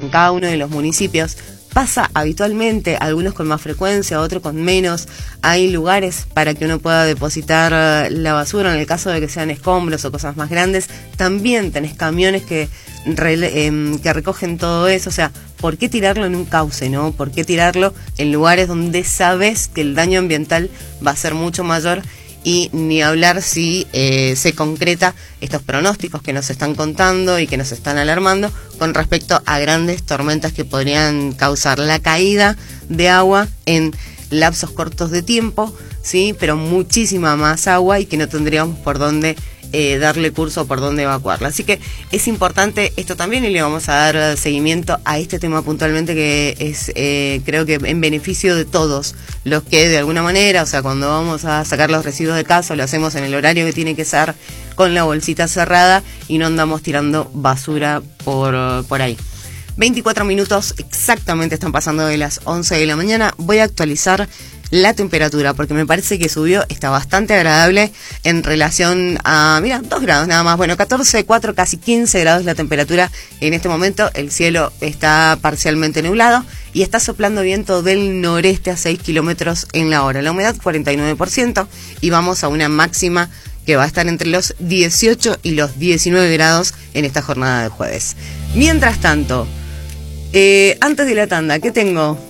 en cada uno de los municipios. Pasa habitualmente, algunos con más frecuencia, otros con menos. Hay lugares para que uno pueda depositar la basura, en el caso de que sean escombros o cosas más grandes. También tenés camiones que recogen todo eso. O sea, ¿por qué tirarlo en un cauce, no? ¿Por qué tirarlo en lugares donde sabes que el daño ambiental va a ser mucho mayor? Y ni hablar si se concreta estos pronósticos que nos están contando y que nos están alarmando con respecto a grandes tormentas que podrían causar la caída de agua en lapsos cortos de tiempo, ¿sí? Pero muchísima más agua y que no tendríamos por dónde darle curso, por dónde evacuarla. Así que es importante esto también, y le vamos a dar seguimiento a este tema puntualmente, que es creo que en beneficio de todos los que de alguna manera, o sea, cuando vamos a sacar los residuos de casa, lo hacemos en el horario que tiene que ser, con la bolsita cerrada, y no andamos tirando basura por ahí. 24 minutos exactamente están pasando de las 11 de la mañana. Voy a actualizar la temperatura porque me parece que subió, está bastante agradable en relación a, mira, 2 grados nada más. Bueno, 14, 4, casi 15 grados la temperatura en este momento. El cielo está parcialmente nublado y está soplando viento del noreste a 6 kilómetros en la hora. La humedad 49% y vamos a una máxima que va a estar entre los 18 y los 19 grados en esta jornada de jueves. Mientras tanto, antes de la tanda, ¿qué tengo?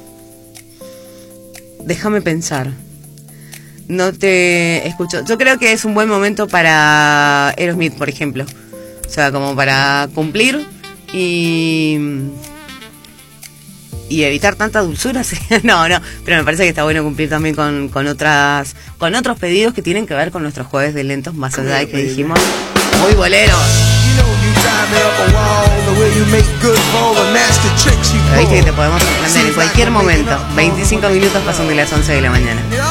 Déjame pensar. No te escucho. Yo creo que es un buen momento para Aerosmith, por ejemplo. O sea, como para cumplir y evitar tanta dulzura. No, pero me parece que está bueno cumplir también con otros pedidos que tienen que ver con nuestros jueves de lentos, más allá de que dijimos muy boleros. Pero viste que te podemos sorprender en cualquier momento. 25 minutos pasan de las 11 de la mañana.